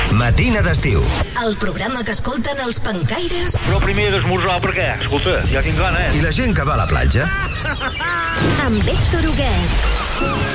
Matina d'estiu. El programa que escolten els pencaires. Però primer d'esmorzar, per què? Escolta, ja tinc gana, I la gent que va a la platja. Amb Héctor Huguet.